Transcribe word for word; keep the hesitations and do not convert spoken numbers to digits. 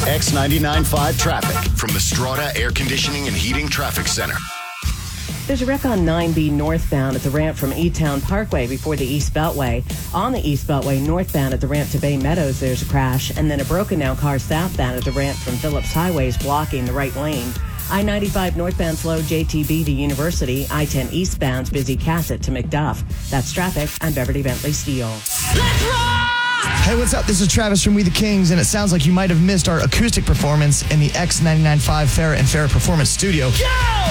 X ninety-nine point five traffic from the Strata Air Conditioning and Heating Traffic Center. There's a wreck on nine B northbound at the ramp from E-Town Parkway before the East Beltway. On the East Beltway northbound at the ramp to Bay Meadows, there's a crash. And then a broken down car southbound at the ramp from Phillips Highway is blocking the right lane. I ninety-five northbound slow J T B to University. I ten eastbound's busy Cassett to McDuff. That's traffic. I'm Beverly Bentley Steele. Let's rock! Hey, what's up? This is Travis from We the Kings, and it sounds like you might have missed our acoustic performance in the X ninety-nine point five Farrah and Farrah Performance Studio. Go!